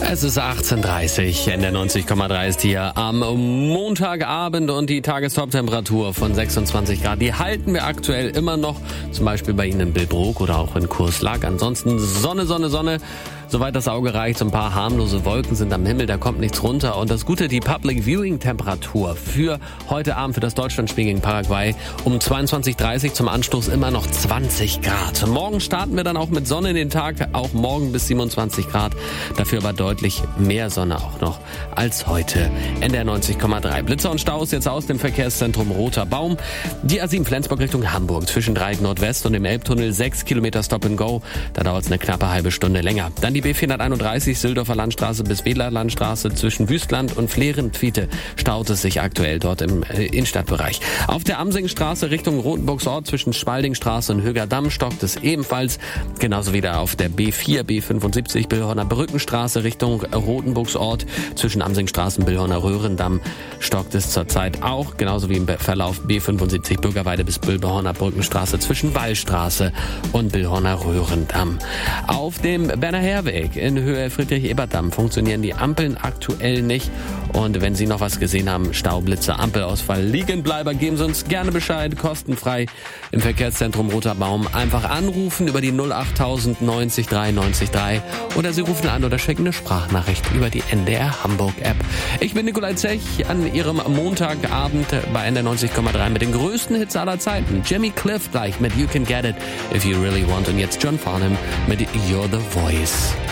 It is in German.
Es ist 18:30, NDR 90,3 ist hier am Montagabend und die Tagestop-Temperatur von 26 Grad, die halten wir aktuell immer noch, zum Beispiel bei Ihnen in Billbrook oder auch in Courslac. Ansonsten Sonne, Sonne, Sonne. Soweit das Auge reicht, so ein paar harmlose Wolken sind am Himmel, da kommt nichts runter. Und das Gute, die Public Viewing Temperatur für heute Abend, für das Deutschlandspiel gegen Paraguay, um 22:30 zum Anstoß immer noch 20 Grad. Morgen starten wir dann auch mit Sonne in den Tag, auch morgen bis 27 Grad. Dafür aber deutlich mehr Sonne auch noch als heute. NDR 90,3. Blitzer und Staus jetzt aus dem Verkehrszentrum Roter Baum. Die A7 Flensburg Richtung Hamburg zwischen Dreieck Nordwest und dem Elbtunnel 6 Kilometer Stop and Go. Da dauert es eine knappe halbe Stunde länger. Dann die B431 Sildorfer Landstraße bis Wedler Landstraße zwischen Wüstland und Flehren-Twiete staut es sich aktuell dort im Innenstadtbereich. Auf der Amsingstraße Richtung Rotenburgsort zwischen Spaldingstraße und Högerdamm stockt es ebenfalls. Genauso wieder auf der B4, B75 Billhorner Brückenstraße Richtung Rotenburgsort zwischen Amsingstraße und Billhorner Röhrendamm stockt es zurzeit auch. Genauso wie im Verlauf B75 Bürgerweide bis Billhorner Brückenstraße zwischen Wallstraße und Billhorner Röhrendamm. Auf dem Berner Herweg in Höhe Friedrich-Ebert-Damm funktionieren die Ampeln aktuell nicht. Und wenn Sie noch was gesehen haben, Staublitzer, Ampelausfall, Liegenbleiber, geben Sie uns gerne Bescheid, kostenfrei im Verkehrszentrum Roter Baum. Einfach anrufen über die 08000 90 3 90 3 oder Sie rufen an oder schicken eine Sprachnachricht über die NDR Hamburg App. Ich bin Nikolai Zech an Ihrem Montagabend bei NDR 90,3 mit den größten Hits aller Zeiten. Jimmy Cliff gleich mit You Can Get It If You Really Want und jetzt John Farnham mit You're the Voice.